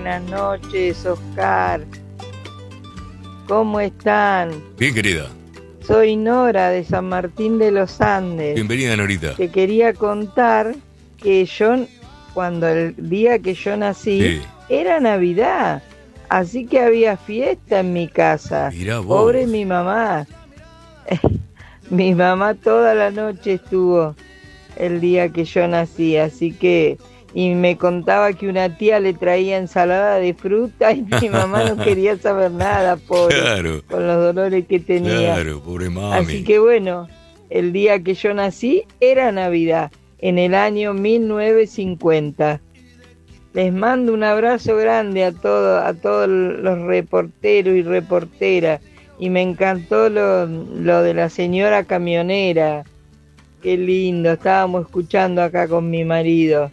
buenas noches, Oscar. ¿Cómo están? Bien, querida. Soy Nora de San Martín de los Andes. Bienvenida, Norita. Te quería contar que yo, cuando el día que yo nací, Sí. era Navidad. Así que había fiesta en mi casa. Mirá vos. Pobre mi mamá. Mi mamá toda la noche estuvo el día que yo nací, así que... Y me contaba que una tía le traía ensalada de fruta y mi mamá no quería saber nada, pobre, Claro. con los dolores que tenía. Claro, pobre mami. Así que bueno, el día que yo nací era Navidad, en el año 1950. Les mando un abrazo grande a todos los reporteros y reporteras. Y me encantó lo de la señora camionera. Qué lindo, estábamos escuchando acá con mi marido.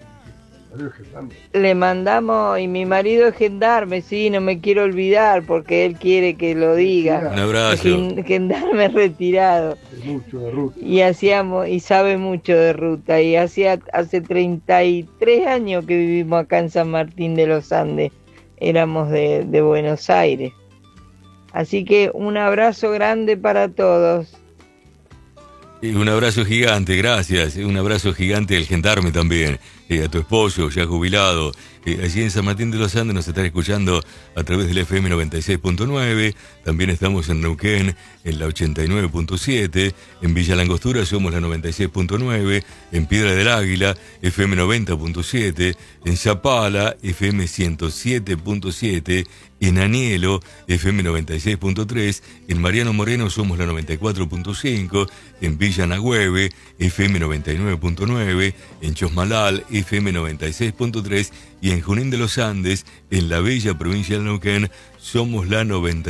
Le mandamos, y mi marido es gendarme, sí, no me quiero olvidar porque él quiere que lo diga. Un abrazo. Gendarme retirado. Mucho de ruta. Y sabe mucho de ruta. Y hace 33 años que vivimos acá en San Martín de los Andes. Éramos de Buenos Aires. Así que un abrazo grande para todos. Un abrazo gigante, gracias. Un abrazo gigante al gendarme también. A tu esposo, ya jubilado. Allí en San Martín de los Andes nos están escuchando a través del FM 96.9. También estamos en Neuquén, en la 89.7. En Villa Langostura somos la 96.9. En Piedra del Águila, FM 90.7. En Zapala, FM 107.7. En Anielo, FM 96.3. En Mariano Moreno somos la 94.5. En Villa Nagüeve, FM 99.9. En Chosmalal, FM 96.3. Y en Junín de los Andes, en la bella provincia de Neuquén, somos la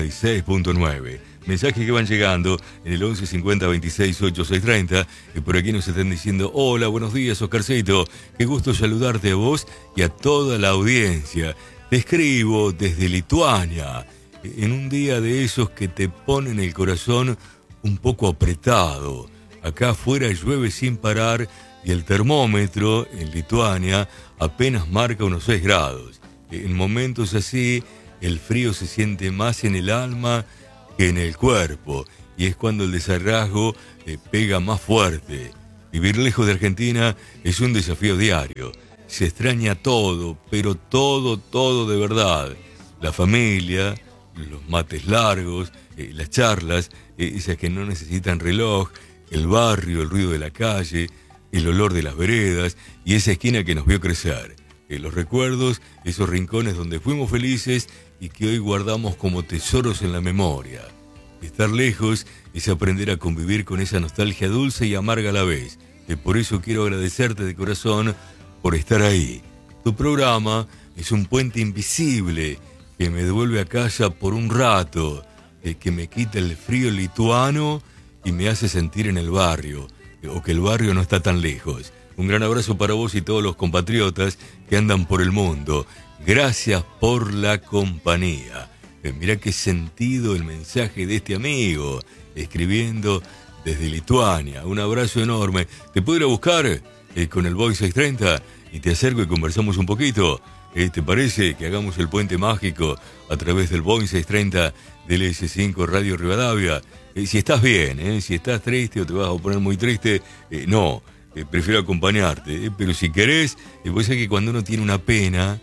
96.9. Mensajes que van llegando en el 11 50 26 8630. Y por aquí nos están diciendo: hola, buenos días, Oscarcito. Qué gusto saludarte a vos y a toda la audiencia. Te escribo desde Lituania, en un día de esos que te ponen el corazón un poco apretado. Acá afuera llueve sin parar y el termómetro en Lituania apenas marca unos 6 grados. En momentos así, el frío se siente más en el alma que en el cuerpo, y es cuando el desarraigo pega más fuerte. Vivir lejos de Argentina es un desafío diario. Se extraña todo, pero todo de verdad. La familia, los mates largos, las charlas, esas que no necesitan reloj, el barrio, el ruido de la calle, el olor de las veredas y esa esquina que nos vio crecer. Los recuerdos, esos rincones donde fuimos felices y que hoy guardamos como tesoros en la memoria. Estar lejos es aprender a convivir con esa nostalgia dulce y amarga a la vez. Por eso quiero agradecerte de corazón por estar ahí. Tu programa es un puente invisible que me devuelve a casa por un rato, que me quita el frío lituano y me hace sentir en el barrio, o que el barrio no está tan lejos. Un gran abrazo para vos y todos los compatriotas que andan por el mundo. Gracias por la compañía. Mirá qué sentido el mensaje de este amigo, escribiendo desde Lituania. Un abrazo enorme. ¿Te puedo ir a buscar con el Boeing 630 y te acerco y conversamos un poquito? ¿Te parece que hagamos el puente mágico a través del Boeing 630 del S5 Radio Rivadavia? Si estás bien, si estás triste o te vas a poner muy triste, no, prefiero acompañarte. Pero si querés, puede ser que cuando uno tiene una pena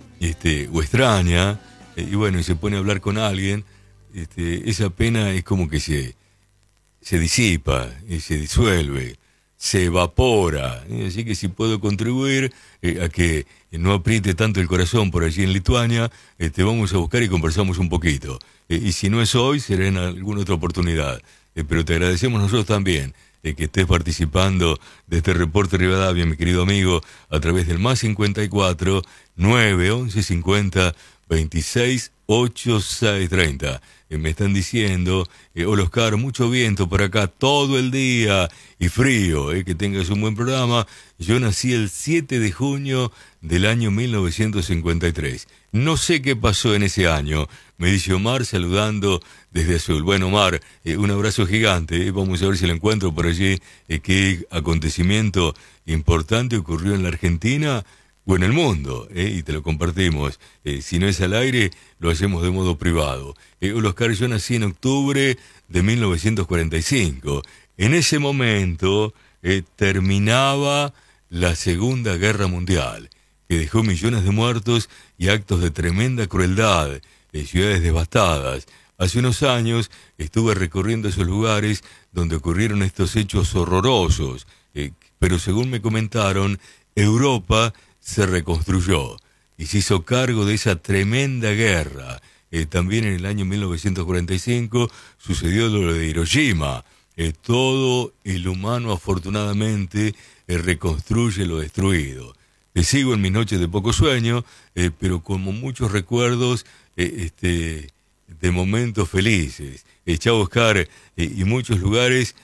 o extraña, y bueno, y se pone a hablar con alguien, esa pena es como que se disipa, se disuelve, se evapora. Así que si puedo contribuir a que no apriete tanto el corazón por allí en Lituania, te vamos a buscar y conversamos un poquito. Y si no es hoy, será en alguna otra oportunidad. Pero te agradecemos nosotros también que estés participando de este reporte Rivadavia, mi querido amigo, a través del más 54 911 50 26 8630. Me están diciendo, hola Oscar, mucho viento por acá todo el día y frío, que tengas un buen programa. Yo nací el 7 de junio del año 1953. No sé qué pasó en ese año, me dice Omar saludando desde Azul. Bueno, Omar, un abrazo gigante. Vamos a ver si lo encuentro por allí. ¿Qué acontecimiento importante ocurrió en la Argentina o en el mundo, y te lo compartimos. Si no es al aire, lo hacemos de modo privado. Hola Oscar, yo nací en octubre de 1945. En ese momento terminaba la Segunda Guerra Mundial, que dejó millones de muertos y actos de tremenda crueldad, ciudades devastadas. Hace unos años estuve recorriendo esos lugares donde ocurrieron estos hechos horrorosos, pero según me comentaron, Europa se reconstruyó y se hizo cargo de esa tremenda guerra. También en el año 1945 sucedió lo de Hiroshima. Todo el humano afortunadamente reconstruye lo destruido. Sigo en mis noches de poco sueño, pero como muchos recuerdos de momentos felices. Chao Oscar, y muchos lugares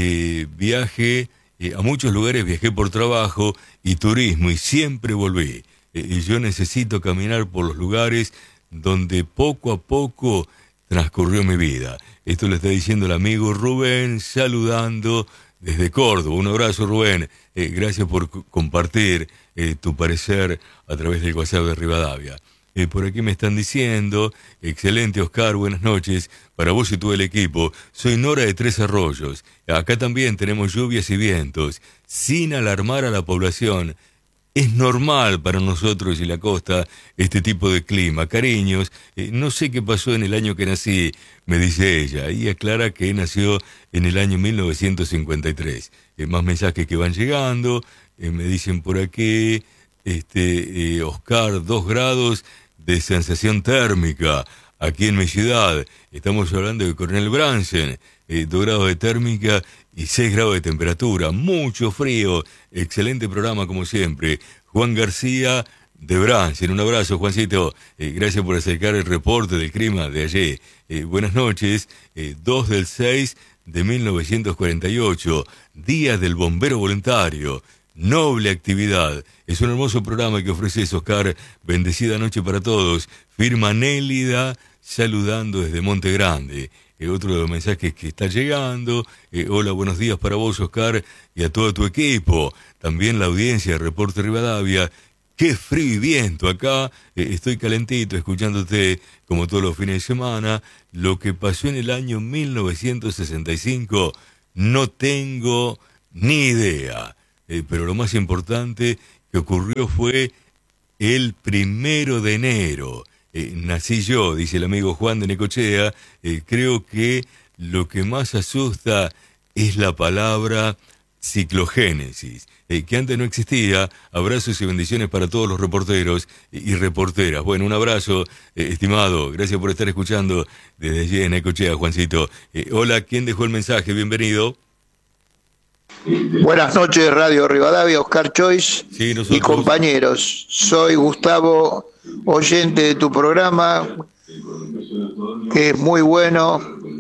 a muchos lugares viajé por trabajo y turismo y siempre volví. Yo necesito caminar por los lugares donde poco a poco transcurrió mi vida. Esto lo está diciendo el amigo Rubén, saludando desde Córdoba. Un abrazo, Rubén. Gracias por compartir tu parecer a través del WhatsApp de Rivadavia. Por aquí me están diciendo, excelente Oscar, buenas noches, para vos y todo el equipo. Soy Nora de Tres Arroyos. Acá también tenemos lluvias y vientos, sin alarmar a la población. Es normal para nosotros y la costa este tipo de clima. Cariños, no sé qué pasó en el año que nací, me dice ella, y aclara que nació en el año 1953. Más mensajes que van llegando, me dicen por aquí, Oscar, 2 grados de sensación térmica aquí en mi ciudad. Estamos hablando de Coronel Bransen, 2 grados de térmica y 6 grados de temperatura, mucho frío. Excelente programa como siempre. Juan García de Bransen, un abrazo Juancito, gracias por acercar el reporte del clima de ayer. Buenas noches, 2 del 6 de 1948, Día del Bombero Voluntario. Noble actividad. Es un hermoso programa que ofreces, Oscar. Bendecida noche para todos. Firma Nélida, saludando desde Monte Grande. Otro de los mensajes que está llegando. Hola, buenos días para vos, Oscar, y a todo tu equipo. También la audiencia de Reporte Rivadavia. Qué frío y viento acá. Estoy calentito escuchándote como todos los fines de semana. Lo que pasó en el año 1965 no tengo ni idea. Pero lo más importante que ocurrió fue el 1 de enero. Nací yo, dice el amigo Juan de Necochea. Creo que lo que más asusta es la palabra ciclogénesis, que antes no existía. Abrazos y bendiciones para todos los reporteros y reporteras. Bueno, un abrazo, estimado. Gracias por estar escuchando desde allí en Necochea, Juancito. Hola, ¿quién dejó el mensaje? Bienvenido. Buenas noches, Radio Rivadavia, Oscar Choice y compañeros. Soy Gustavo, oyente de tu programa, que es muy bueno.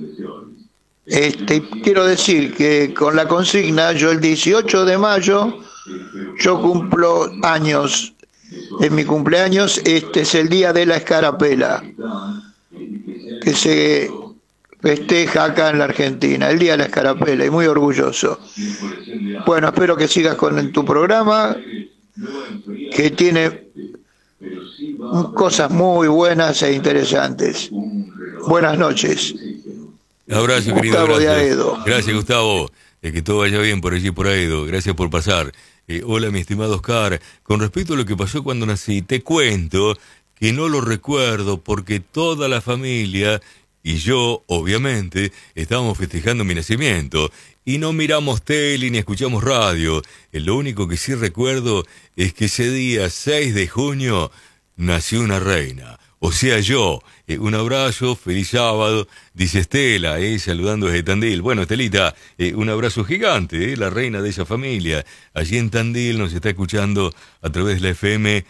Quiero decir que con la consigna, yo el 18 de mayo, yo cumplo años. En mi cumpleaños, este es el día de la escarapela, que se festeja acá en la Argentina, el día de la escarapela, y muy orgulloso. Bueno, espero que sigas con tu programa, que tiene cosas muy buenas e interesantes. Buenas noches. Abrazo, querido. Gustavo de Aedo. Gracias, Gustavo. Que todo vaya bien por allí, por Aedo. Gracias por pasar. Hola, mi estimado Oscar. Con respecto a lo que pasó cuando nací, te cuento que no lo recuerdo porque toda la familia y yo, obviamente, estábamos festejando mi nacimiento y no miramos tele ni escuchamos radio. Lo único que sí recuerdo es que ese día, 6 de junio, nació una reina. O sea, yo. Un abrazo, feliz sábado, dice Estela, saludando desde Tandil. Bueno, Estelita, un abrazo gigante, la reina de esa familia. Allí en Tandil nos está escuchando a través de la FM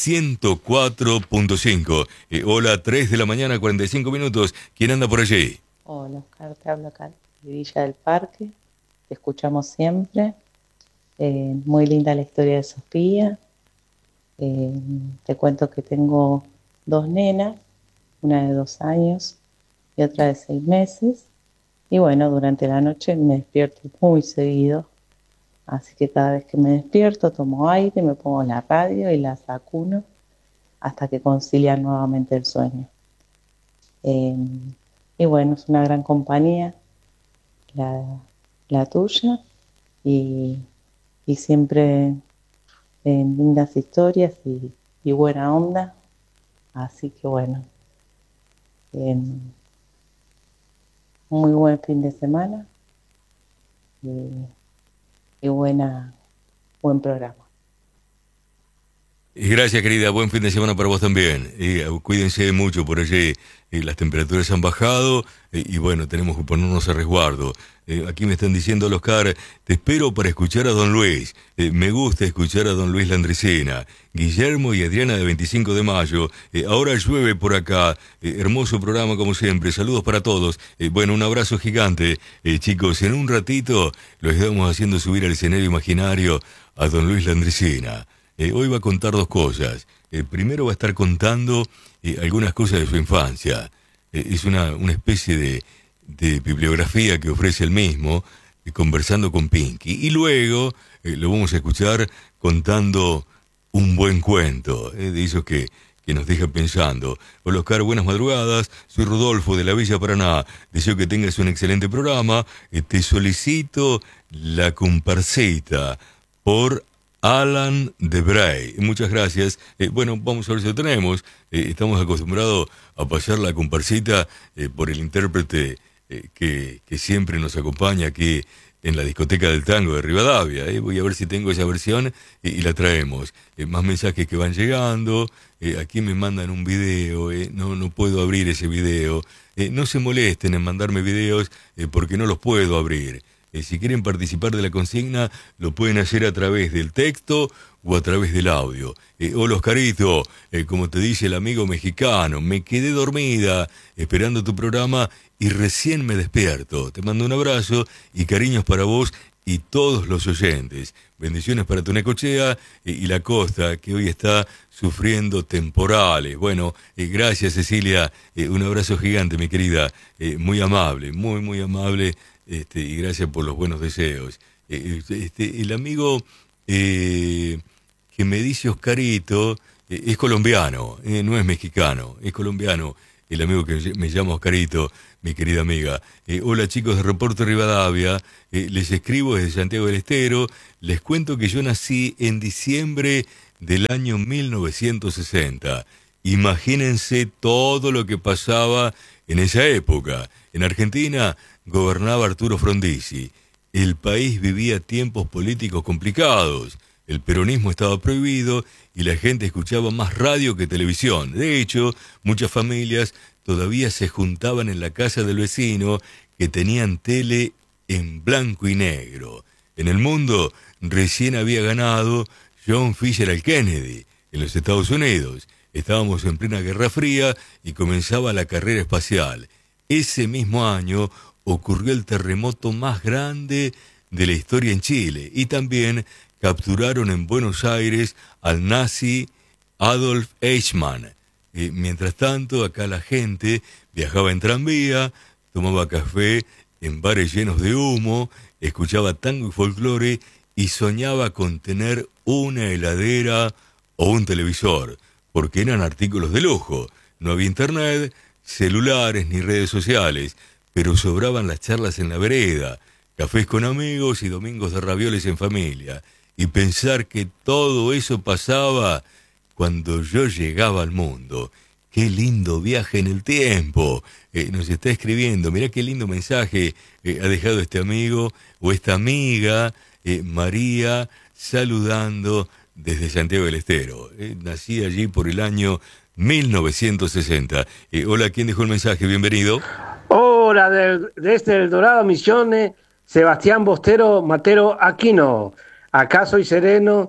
104.5. Hola, 3 de la mañana, 45 minutos. ¿Quién anda por allí? Hola, Oscar, te hablo acá de Villa del Parque. Te escuchamos siempre. Muy linda la historia de Sofía. Te cuento que tengo 2 nenas, una de 2 años y otra de 6 meses. Y bueno, durante la noche me despierto muy seguido Así que cada vez que me despierto, tomo aire, me pongo en la radio y las acuno hasta que concilian nuevamente el sueño. Y bueno, es una gran compañía la tuya y siempre lindas historias y buena onda. Así que bueno, muy buen fin de semana y buen programa. Y gracias, querida. Buen fin de semana para vos también. Cuídense mucho por allí. Las temperaturas han bajado y bueno, tenemos que ponernos a resguardo. Aquí me están diciendo, Oscar, te espero para escuchar a Don Luis. Me gusta escuchar a Don Luis Landricina. Guillermo y Adriana de 25 de mayo. Ahora llueve por acá. Hermoso programa como siempre. Saludos para todos. Bueno, un abrazo gigante. Chicos, en un ratito lo estamos haciendo subir al escenario imaginario a Don Luis Landricina. Hoy va a contar dos cosas. Primero va a estar contando algunas cosas de su infancia. Es una especie de bibliografía que ofrece él mismo, conversando con Pinky. Y luego lo vamos a escuchar contando un buen cuento, de esos que nos deja pensando. Hola, Oscar, buenas madrugadas. Soy Rodolfo de la Villa Paraná. Deseo que tengas un excelente programa. Te solicito la comparsita por Alan de Bray. Muchas gracias. Bueno, vamos a ver si lo tenemos. Estamos acostumbrados a pasar la comparsita por el intérprete que siempre nos acompaña aquí en la discoteca del tango de Rivadavia. Voy a ver si tengo esa versión y la traemos. Más mensajes que van llegando. Aquí me mandan un video. No puedo abrir ese video. No se molesten en mandarme videos porque no los puedo abrir. Si quieren participar de la consigna, lo pueden hacer a través del texto o a través del audio. Hola, Oscarito, como te dice el amigo mexicano, me quedé dormida esperando tu programa y recién me despierto. Te mando un abrazo y cariños para vos y todos los oyentes. Bendiciones para tu Necochea y la costa, que hoy está sufriendo temporales. Bueno, gracias, Cecilia. Un abrazo gigante, mi querida. Muy amable, muy amable. Y gracias por los buenos deseos. El amigo que me dice Oscarito es colombiano, no es mexicano, es colombiano. El amigo que me llama Oscarito, mi querida amiga. Hola, chicos de Reporte Rivadavia, les escribo desde Santiago del Estero. Les cuento que yo nací en diciembre del año 1960. Imagínense todo lo que pasaba en esa época. En Argentina gobernaba Arturo Frondizi. El país vivía tiempos políticos complicados. El peronismo estaba prohibido y la gente escuchaba más radio que televisión. De hecho, muchas familias todavía se juntaban en la casa del vecino que tenían tele en blanco y negro. En el mundo recién había ganado John Fisher Kennedy en los Estados Unidos. Estábamos en plena Guerra Fría y comenzaba la carrera espacial. Ese mismo año ocurrió el terremoto más grande de la historia en Chile y también capturaron en Buenos Aires al nazi Adolf Eichmann. Mientras tanto, acá la gente viajaba en tranvía, tomaba café en bares llenos de humo, escuchaba tango y folclore y soñaba con tener una heladera o un televisor, porque eran artículos de lujo. No había internet, celulares ni redes sociales, pero sobraban las charlas en la vereda, cafés con amigos y domingos de ravioles en familia. Y pensar que todo eso pasaba cuando yo llegaba al mundo. ¡Qué lindo viaje en el tiempo! Nos está escribiendo, mirá qué lindo mensaje ha dejado este amigo o esta amiga, María, saludando desde Santiago del Estero. Nací allí por el año 1960. Hola, ¿quién dejó el mensaje? Bienvenido. Hola, desde El Dorado, Misiones, Sebastián Bostero, Matero Aquino. Acá soy sereno,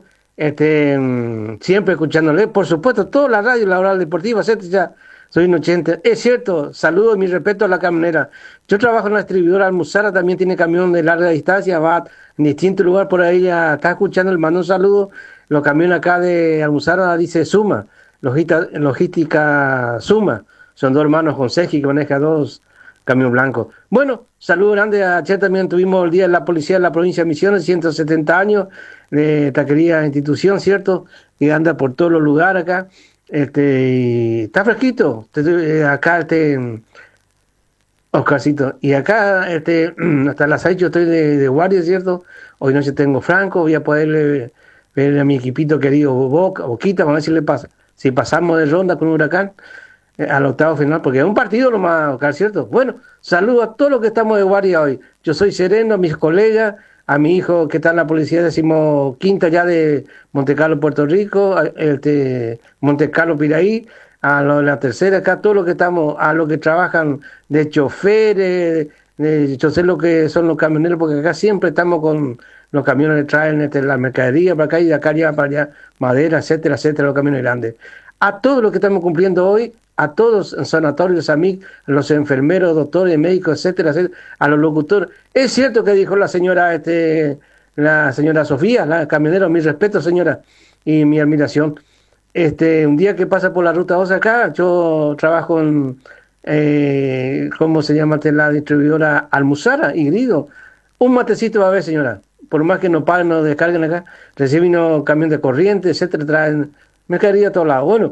siempre escuchándole. Por supuesto, toda la radio, la oral deportiva, ya soy un 80. Es cierto, saludo y mi respeto a la camionera. Yo trabajo en la distribuidora Almuzara, también tiene camión de larga distancia, va en distintos lugares por ahí, ya está escuchando, le mando un saludo. Los camiones acá de Almuzara dice Suma, logística Suma. Son dos hermanos con Sergi que maneja dos camión blanco. Bueno, saludo grande a Che, también tuvimos el Día de la Policía de la Provincia de Misiones, 170 años de esta querida institución, ¿cierto? Que anda por todos los lugares acá. Y está fresquito, acá Oscarcito, y acá hasta las 6 yo estoy de guardia, ¿cierto? Hoy noche tengo franco, voy a poder ver a mi equipito querido Boquita, vamos a ver si le pasa, si pasamos de ronda con Huracán al octavo final, porque es un partido nomás, Oscar, ¿cierto? Bueno, saludo a todos los que estamos de guardia hoy. Yo soy Sereno, a mis colegas, a mi hijo que está en la policía, decimos quinta ya de Montecarlo, Puerto Rico, Montecarlo, Piraí, a la tercera acá, todos los que estamos, a los que trabajan de choferes, yo sé lo que son los camioneros, porque acá siempre estamos con los camiones que traen la mercadería para acá y de acá ya para allá, madera, etcétera, etcétera, los camiones grandes. A todos los que estamos cumpliendo hoy, a todos los sanatorios, a mí, los enfermeros, doctores, médicos, etcétera, etcétera, a los locutores. Es cierto que dijo la señora Sofía, la camionera, mi respeto, señora, y mi admiración. Un día que pasa por la ruta 2 acá, yo trabajo en, ¿cómo se llama? La distribuidora Almuzara y Grido. Un matecito va a ver, señora. Por más que no paguen, no descarguen acá, reciben un camión de corriente, etcétera, traen mercadería a todos lados. Bueno,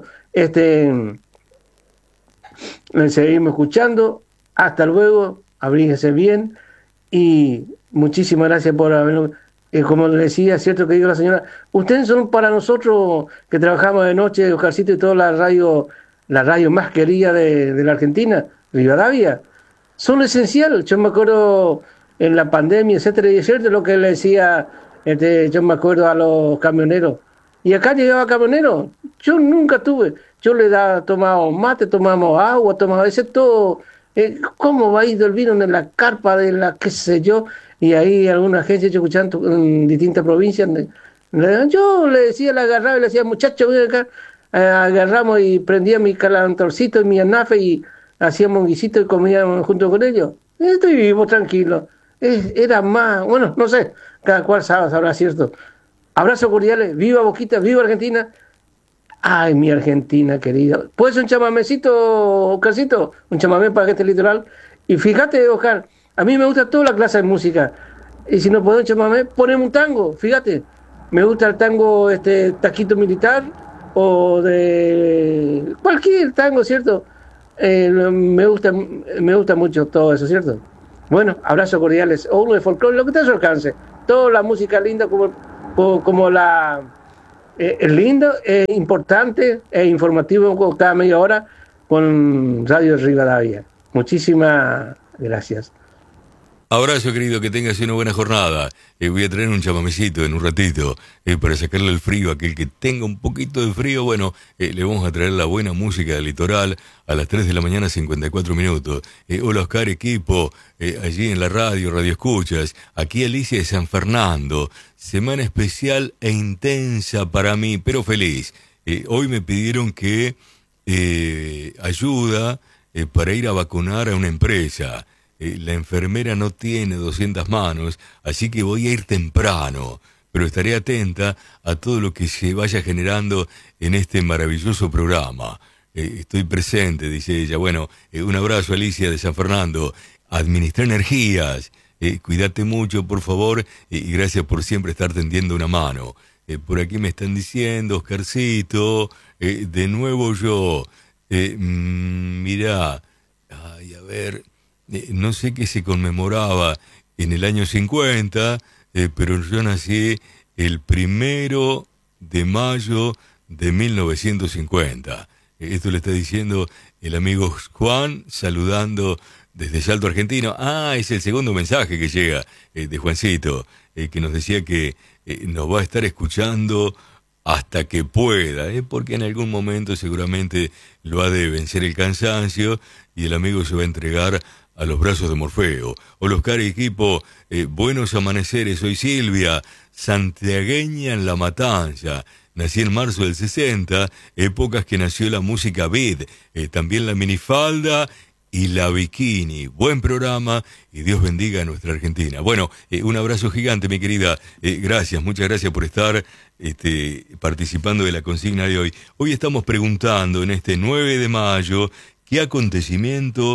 seguimos escuchando. Hasta luego, abríguese bien y muchísimas gracias por haberlo. Como le decía, cierto que dijo la señora, ustedes son para nosotros que trabajamos de noche, Oscarcito, y toda la radio más querida de la Argentina, Rivadavia, son esencial. Yo me acuerdo en la pandemia, etcétera, y es cierto lo que le decía, yo me acuerdo a los camioneros, y acá llegaba camionero, yo nunca tuve, yo le tomaba mate, tomamos agua, tomaba ese todo, ¿cómo va ido el vino en la carpa de la qué sé yo? Y ahí alguna agencia yo escuchando en distintas provincias, yo le decía, le agarraba y le decía, muchacho, ven acá, agarramos y prendía mi calentorcito y mi anafe y hacíamos un guisito y comíamos junto con ellos. Estoy vivo, tranquilo. Era más, bueno, no sé, cada cual sabrá, cierto. Abrazos cordiales, viva Boquita, viva Argentina. Ay, mi Argentina querida. ¿Puedes un chamamecito, Oscarcito? Un chamamé para este litoral. Y fíjate, Oscar, a mí me gusta toda la clase de música. Y si no puedo un chamamé, ponemos un tango, fíjate. Me gusta el tango, taquito militar, o de cualquier tango, ¿cierto? Me gusta mucho todo eso, ¿cierto? Bueno, abrazos cordiales, o uno de folclore, lo que te a su alcance. Toda la música linda como la... es lindo, es importante, es informativo cada media hora con Radio Rivadavia. Muchísimas gracias. Abrazo, querido, que tengas una buena jornada. Voy a traer un chamamecito en un ratito para sacarle el frío a aquel que tenga un poquito de frío. Bueno, le vamos a traer la buena música del litoral a las 3 de la mañana, 54 minutos. Hola, Oscar, equipo, allí en la radio escuchas. Aquí Alicia de San Fernando. Semana especial e intensa para mí, pero feliz. Hoy me pidieron que ayuda para ir a vacunar a una empresa. La enfermera no tiene 200 manos, así que voy a ir temprano, pero estaré atenta a todo lo que se vaya generando en este maravilloso programa. Estoy presente, dice ella. Bueno, un abrazo, Alicia de San Fernando. Administra energías, cuídate mucho, por favor, y gracias por siempre estar tendiendo una mano. Por aquí me están diciendo, Oscarcito, de nuevo yo. Mirá, ay, a ver... no sé qué se conmemoraba en el año 50, pero yo nací el 1 de mayo de 1950. Esto le está diciendo el amigo Juan, saludando desde Salto Argentino. Es el segundo mensaje que llega de Juancito, que nos decía que nos va a estar escuchando hasta que pueda, porque en algún momento seguramente lo ha de vencer el cansancio y el amigo se va a entregar a los brazos de Morfeo. Hola, Oscar y equipo, buenos amaneceres. Soy Silvia, santiagueña en La Matanza. Nací en marzo del 60, épocas que nació la música beat, también la minifalda y la bikini. Buen programa y Dios bendiga a nuestra Argentina. Bueno, un abrazo gigante, mi querida. Gracias, muchas gracias por estar participando de la consigna de hoy. Hoy estamos preguntando en este 9 de mayo qué acontecimiento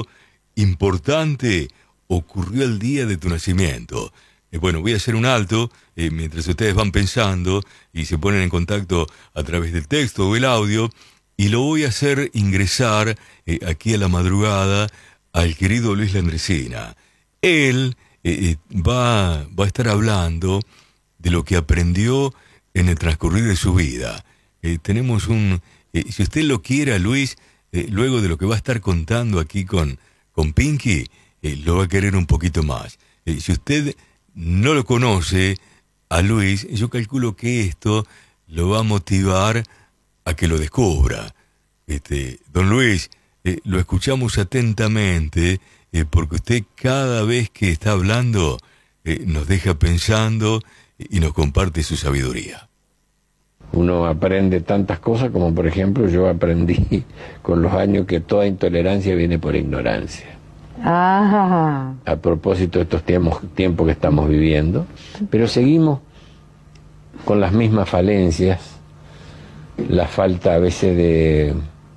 importante ocurrió el día de tu nacimiento? Bueno, voy a hacer un alto mientras ustedes van pensando y se ponen en contacto a través del texto o el audio, y lo voy a hacer ingresar aquí a la madrugada al querido Luis Landresina. Él va a estar hablando de lo que aprendió en el transcurrir de su vida. Tenemos si usted lo quiera, Luis, luego de lo que va a estar contando aquí con Pinky, lo va a querer un poquito más. Si usted no lo conoce a Luis, yo calculo que esto lo va a motivar a que lo descubra. Don Luis, lo escuchamos atentamente, porque usted cada vez que está hablando nos deja pensando y nos comparte su sabiduría. Uno aprende tantas cosas como, por ejemplo, yo aprendí con los años que toda intolerancia viene por ignorancia. Ah. A propósito de estos tiempos que estamos viviendo, pero seguimos con las mismas falencias, la falta a veces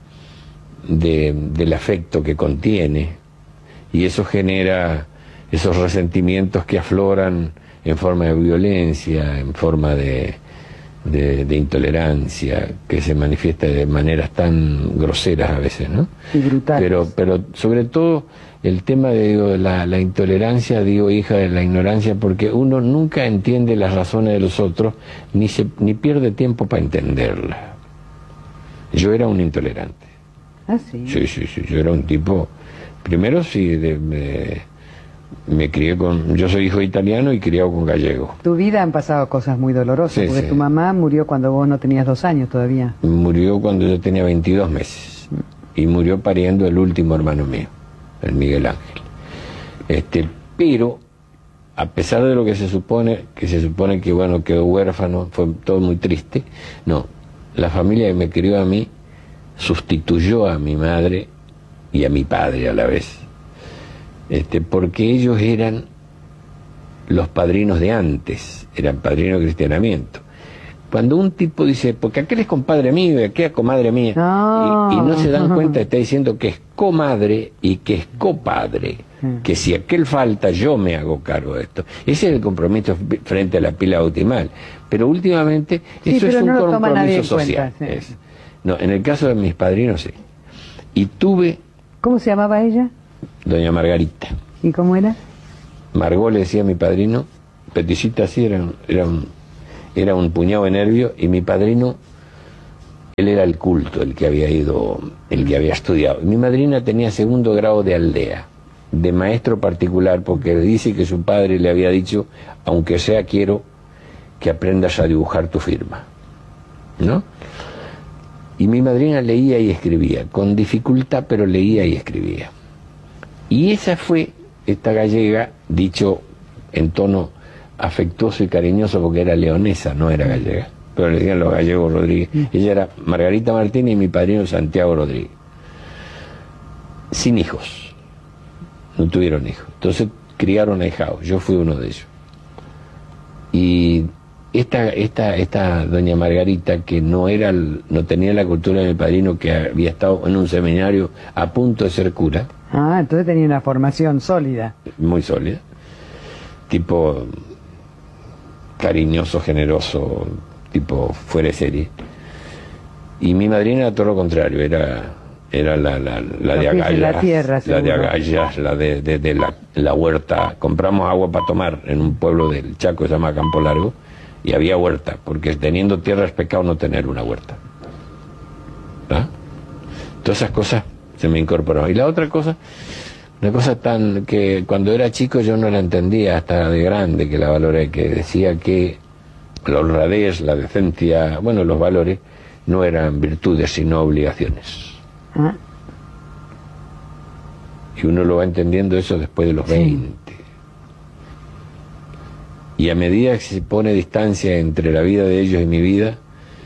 del afecto que contiene, y eso genera esos resentimientos que afloran en forma de violencia, en forma de intolerancia, que se manifiesta de maneras tan groseras a veces, ¿no? Y brutales. Pero sobre todo el tema de la intolerancia, hija de la ignorancia, porque uno nunca entiende las razones de los otros, ni pierde tiempo para entenderlas. Yo era un intolerante. ¿Ah, sí? Sí, yo era un tipo, primero sí, me crié yo soy hijo italiano y criado con gallego. Tu vida han pasado cosas muy dolorosas, porque tu mamá murió cuando vos no tenías 2 años todavía. Murió cuando yo tenía 22 meses, y murió pariendo el último hermano mío, el Miguel Ángel. Pero, a pesar de lo que se supone que bueno, quedó huérfano, fue todo muy triste, no, la familia que me crió a mí sustituyó a mi madre y a mi padre a la vez. Porque ellos eran los padrinos de antes, eran padrinos de cristianamiento. Cuando un tipo dice, porque aquel es compadre mío y aquel es comadre mía, y no se dan cuenta, está diciendo que es comadre y que es copadre, que si aquel falta yo me hago cargo de esto. Ese es el compromiso frente a la pila bautismal. Pero últimamente eso es un compromiso social. No, en el caso de mis padrinos sí. Y tuve... ¿Cómo se llamaba ella? Doña Margarita. ¿Y cómo era? Margot le decía a mi padrino, peticita así, era un puñado de nervio, y mi padrino, él era el culto, el que había estudiado. Mi madrina tenía 2º grado de aldea, de maestro particular, porque dice que su padre le había dicho, aunque sea quiero que aprendas a dibujar tu firma, ¿no? Y mi madrina leía y escribía, con dificultad, pero leía y escribía. Y esa fue, esta gallega, dicho en tono afectuoso y cariñoso, porque era leonesa, no era gallega, pero le decían los gallegos Rodríguez. Ella era Margarita Martínez y mi padrino Santiago Rodríguez. Sin hijos, no tuvieron hijos, entonces criaron ahijados, yo fui uno de ellos. Y esta doña Margarita, que no tenía la cultura de mi padrino, que había estado en un seminario a punto de ser cura. Ah, entonces tenía una formación sólida. Muy sólida. Tipo cariñoso, generoso, tipo fuera de serie. Y mi madrina era todo lo contrario, era la de agallas, la de la huerta. Compramos agua para tomar en un pueblo del Chaco que se llama Campo Largo, y había huerta, porque teniendo tierra es pecado no tener una huerta. ¿Ah? Todas esas cosas se me incorporó. Y la otra cosa, una cosa tan que cuando era chico yo no la entendía hasta de grande, que la valoré, que decía que la honradez, la decencia, bueno, los valores no eran virtudes sino obligaciones. ¿Ah? Y uno lo va entendiendo eso después de los 20. Y a medida que se pone distancia entre la vida de ellos y mi vida,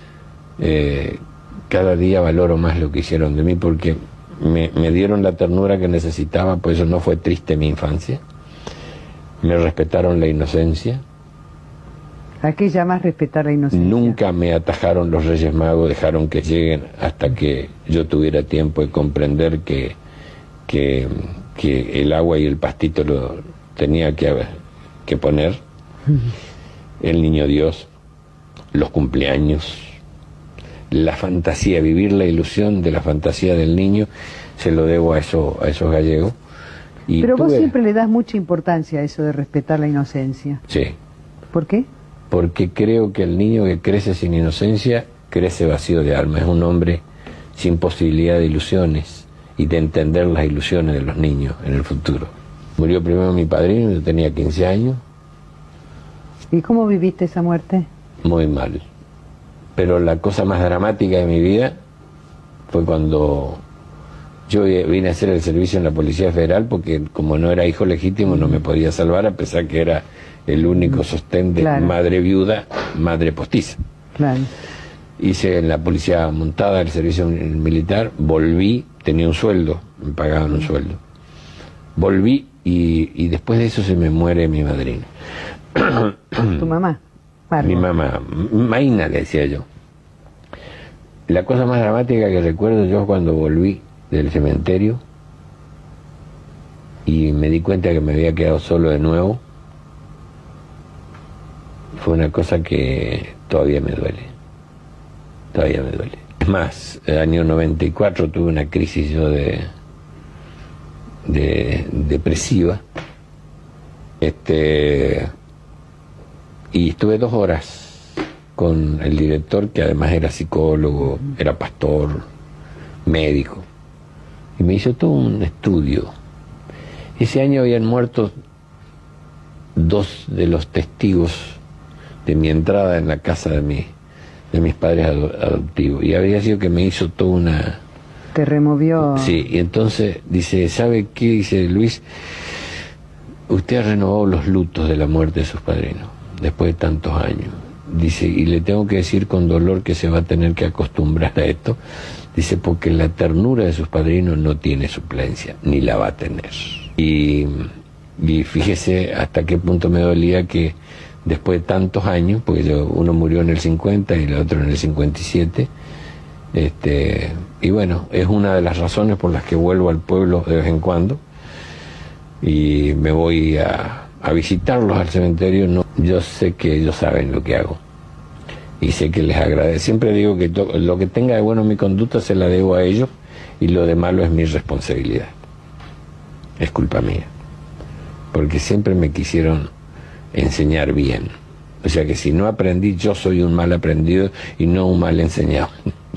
cada día valoro más lo que hicieron de mí, porque me dieron la ternura que necesitaba, por eso no fue triste mi infancia. Me respetaron la inocencia. ¿A qué llamas respetar la inocencia? Nunca me atajaron los Reyes Magos, dejaron que lleguen hasta que yo tuviera tiempo de comprender que que el agua y el pastito lo tenía que poner, el niño Dios, los cumpleaños, la fantasía, vivir la ilusión de la fantasía del niño, se lo debo a esos gallegos. Y pero vos siempre le das mucha importancia a eso de respetar la inocencia. Sí. ¿Por qué? Porque creo que el niño que crece sin inocencia crece vacío de alma, es un hombre sin posibilidad de ilusiones y de entender las ilusiones de los niños en el futuro. Murió primero mi padrino, yo tenía 15 años. ¿Y cómo viviste esa muerte? Muy mal. Pero la cosa más dramática de mi vida fue cuando yo vine a hacer el servicio en la Policía Federal, porque como no era hijo legítimo no me podía salvar, a pesar que era el único sostén de madre viuda, madre postiza. Claro. Hice en la policía montada el servicio militar, volví, tenía un sueldo, me pagaban un sueldo. Volví y después de eso se me muere mi madrina. ¿Tu mamá? Margot. Mi mamá, Maina le decía yo. La cosa más dramática que recuerdo yo cuando volví del cementerio y me di cuenta que me había quedado solo de nuevo, fue una cosa que todavía me duele. Todavía me duele. Es más, el año 94 tuve una crisis yo de depresiva. Y estuve 2 horas con el director, que además era psicólogo, era pastor, médico. Y me hizo todo un estudio. Ese año habían muerto 2 de los testigos de mi entrada en la casa de mis padres adoptivos. Y había sido que me hizo toda una... Te removió... Sí, y entonces dice, ¿sabe qué? Dice Luis, usted ha renovado los lutos de la muerte de sus padrinos, después de tantos años. Dice, y le tengo que decir con dolor que se va a tener que acostumbrar a esto. Dice, porque la ternura de sus padrinos no tiene suplencia, ni la va a tener. Y fíjese hasta qué punto me dolía que después de tantos años, porque uno murió en el 50 y el otro en el 57, y bueno, es una de las razones por las que vuelvo al pueblo de vez en cuando y me voy a visitarlos al cementerio. No, yo sé que ellos saben lo que hago y sé que les agradezco. Siempre digo que lo que tenga de bueno mi conducta se la debo a ellos y lo de malo es mi responsabilidad, es culpa mía, porque siempre me quisieron enseñar bien. O sea que si no aprendí, yo soy un mal aprendido y no un mal enseñado.